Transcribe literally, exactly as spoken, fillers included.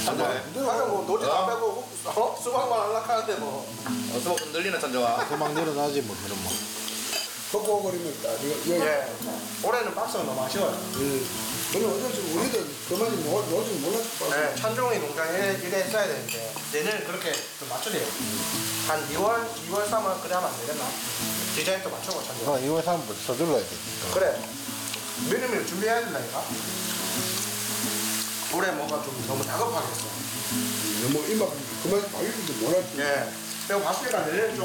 하긴 뭐 노지 다 빼고 어? 수박만 하려고 하는데 뭐. 어, 수박 흔들리는 천정아. 도망 내려놔지 뭐 그런 뭐. 걷고 버리면 이거 이거 예. 올해는 박스가 너무 아쉬워요. 음. 우리 어쩔 수 우리도 그만이 뭐 요즘 몰랐을 네, 천종이 농장에 이래 했어야 되는데 내년에 그렇게 좀 맞추래요. 한 이월, 이월, 삼월 그래 하면 안 되겠나? 디자인도 맞추고 천종. 어, 이월 삼월 서둘러야 돼. 그래. 매일매일 준비해야 된다니까. 올해 뭔가 좀 너무 다급하겠어. 너무 이만 그만 바위도 몰랐지. 예. 내가 봤으니까 내년에 좀